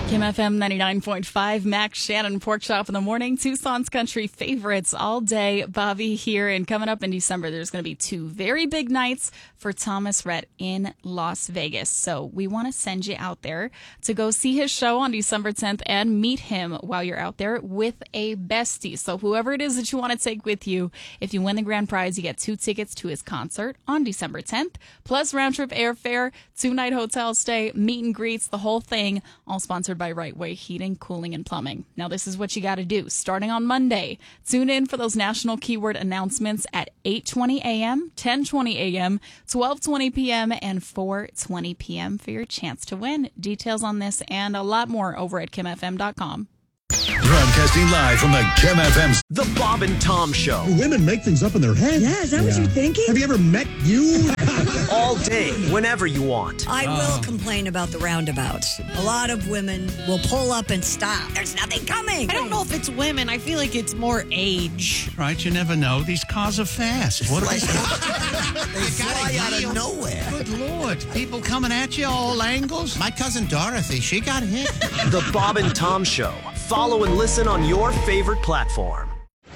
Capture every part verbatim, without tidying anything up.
Kim F M ninety-nine point five, Max Shannon, Pork Chop in the Morning, Tucson's country favorites all day. Bobby here, and coming up in December, there's going to be two very big nights for Thomas Rhett in Las Vegas. So we want to send you out there to go see his show on December tenth and meet him while you're out there with a bestie. So whoever it is that you want to take with you, if you win the grand prize, you get two tickets to his concert on December tenth, plus round-trip airfare, two-night hotel stay, meet and greets, the whole thing, all sponsored by Right Way Heating, Cooling, and Plumbing. Now, this is what you got to do. Starting on Monday, tune in for those national keyword announcements at eight twenty a.m., ten twenty a.m., twelve twenty p.m., and four twenty p.m. for your chance to win. Details on this and a lot more over at kim f m dot com. Broadcasting live from the Kim F M. The Bob and Tom Show. Women make things up in their head. Yeah, is that yeah. what you're thinking? Have you ever met you? All day, whenever you want. I oh. will complain about the roundabouts. A lot of women will pull up and stop. There's nothing coming. I don't know if it's women. I feel like it's more age. Right, you never know. These cars are fast. What are they? They fly out of nowhere. Good Lord. People coming at you all angles. My cousin Dorothy, she got hit. The Bob and Tom Show. Follow and listen on your favorite platform.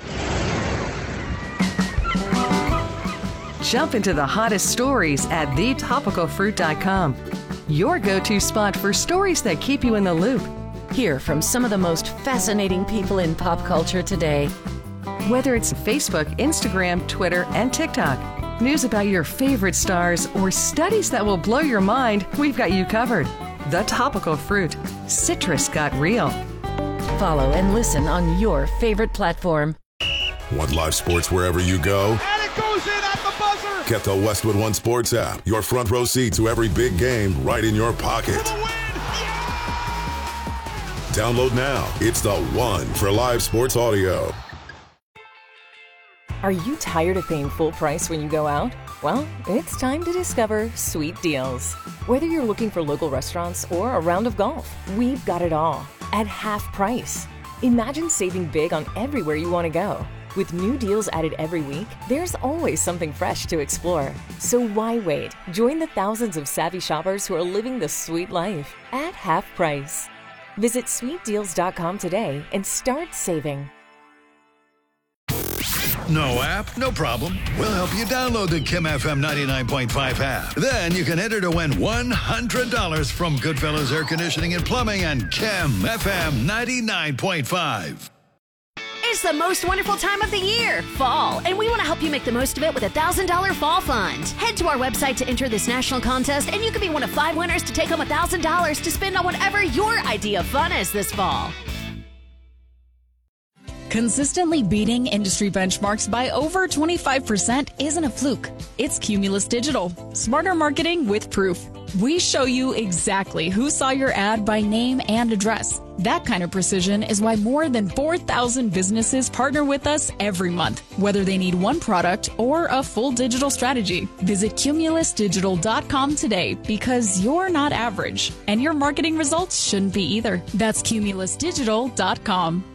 Jump into the hottest stories at the topical fruit dot com. Your go-to spot for stories that keep you in the loop. Hear from some of the most fascinating people in pop culture today. Whether it's Facebook, Instagram, Twitter, and TikTok, news about your favorite stars, or studies that will blow your mind, we've got you covered. The Topical Fruit. Citrus got real. Follow and listen on your favorite platform. Want live sports wherever you go? And it goes in at the buzzer! Get the Westwood One Sports app. Your front row seat to every big game right in your pocket. For the win! Yeah! Download now. It's the one for live sports audio. Are you tired of paying full price when you go out? Well, it's time to discover Sweet Deals. Whether you're looking for local restaurants or a round of golf, we've got it all at half price. Imagine saving big on everywhere you want to go. With new deals added every week, there's always something fresh to explore. So why wait? Join the thousands of savvy shoppers who are living the sweet life at half price. Visit sweet deals dot com today and start saving. No app? No problem. We'll help you download the Kim F M ninety-nine point five app. Then you can enter to win one hundred dollars from Goodfellas Air Conditioning and Plumbing and Kim F M ninety-nine point five. It's the most wonderful time of the year, fall, and we want to help you make the most of it with a one thousand dollars fall fund. Head to our website to enter this national contest, and you could be one of five winners to take home one thousand dollars to spend on whatever your idea of fun is this fall. Consistently beating industry benchmarks by over twenty-five percent isn't a fluke. It's Cumulus Digital. Smarter marketing with proof. We show you exactly who saw your ad by name and address. That kind of precision is why more than four thousand businesses partner with us every month, whether they need one product or a full digital strategy. Visit cumulus digital dot com today, because you're not average, and your marketing results shouldn't be either. That's cumulus digital dot com.